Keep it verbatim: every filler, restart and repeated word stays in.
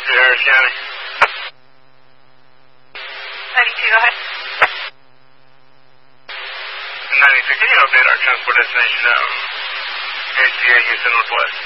ninety-two, Harris County. ninety-two, go ahead. ninety-two, can you update our transport destination, um, H C A Houston Northwest?